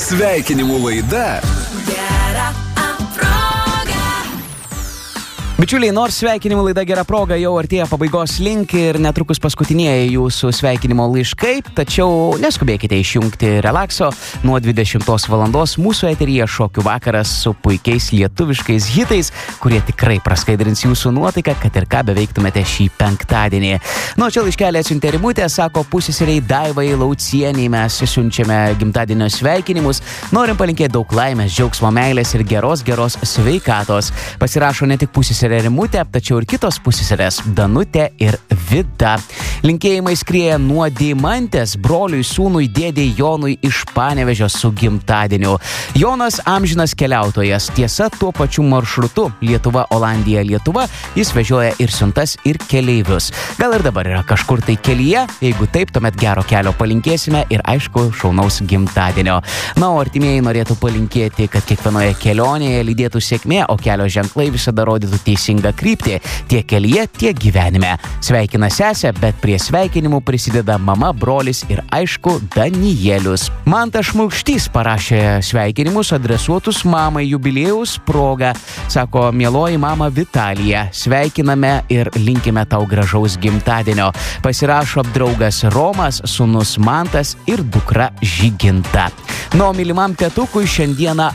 Sveikinimų laida. Bičiuliai, nors sveikinimų laida Gera proga jau artėja pabaigos link ir netrukus paskutinieji jūsų sveikinimo laiškai, tačiau neskubėkite išjungti relakso. Nuo 20 valandos mūsų eteryje šokių vakaras su puikiais lietuviškais hitais, kurie tikrai praskaidrins jūsų nuotaiką, kad ir ką beveiktumėte šį penktadienį. Nuo čia laiškelį atsiuntė Rimutė, sako pusseserei Daivai Laucieniai, mes siunčiame gimtadienio sveikinimus, norim palinkėti daug laimės, džiaugsmo, meilės ir geros sveikatos. Pasirašo ne tik pusseserė Rimutė, tačiau ir kitos pusseserės Danutė ir Vida. Linkėjimai skrieja nuo Deimantės broliui sūnui dėdei Jonui iš Panevėžio su gimtadieniu. Jonas amžinas keliautojas, tiesa tuo pačiu maršrutu Lietuva, Olandija, Lietuva, jis vežioja ir siuntas ir keleivius. Gal ir dabar yra kažkur tai kelyje, jeigu taip, tuomet gero kelio palinkėsime ir aišku šaunaus gimtadienio. Na, o artimieji norėtų palinkėti, kad kiekvienoje kelionėje lydėtų sėkmė, o kelio ženklai visada rodytų teisingą kryptį tiek kelyje, tiek gyvenime. Sveikina sesė, bet prie sveikinimų prisideda mama, brolis ir aišku Danielius. Mantas Šmaukštys parašė sveikinimus adresuotus mamai jubiliejaus proga. Sako, mieloji mama Vitalija, sveikiname ir linkime tau gražaus gimtadienio. Pasirašo draugas Romas, sūnus Mantas ir dukra Žyginta. Nu, mylimam tėtukui šiandieną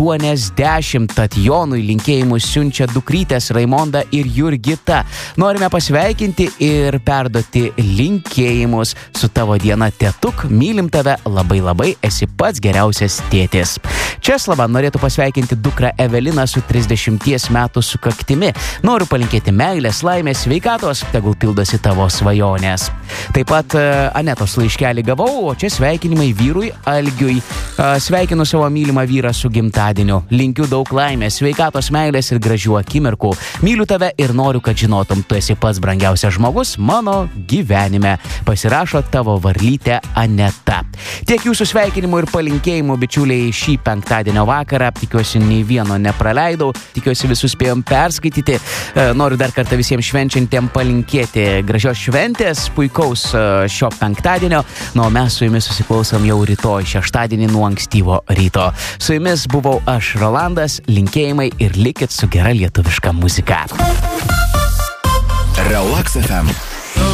80, tad Jonui linkėjimus siunčia dukrytės Raimonda ir Jurgita. Norime pasveikinti ir perduoti linkėjimus su tavo diena, tėtuk, mylim tave, labai esi pats geriausias tėtis. Česlava norėtų pasveikinti dukrą Eveliną su 30 metų sukaktimi. Noriu palinkėti meilės, laimės, sveikatos, tegul pildosi tavo svajonės. Taip pat Anetos laiškelį gavau, o čia sveikinimai vyrui Algiui. Sveikinu savo mylimą vyrą su gimtadieniu. Linkiu daug laimės, sveikatos, meilės ir gražių akimirkų. Myliu tave ir noriu, kad žinotum, tu esi pats brangiausias žmogus mano gyvenime. Pasirašo tavo varlytė Aneta. Tiek jūsų sveikinimų ir palinkėjimų, bičiuliai, šį penktadienio vakarą. Tikiuosi, nei vieno nepraleidau. Tikiuosi, visus spėjom perskaityti. Noriu dar kartą visiems švenčiantiem palinkėti gražios šventės, puikaus šio penktadienio. Nu, o mes su jumis susiklausom jau rytoj, šeštadienį nuo ankstyvo ryto. Su jumis buvau aš, Rolandas. Linkėjimai ir likit su gera lietuviška muzika. Relax FM.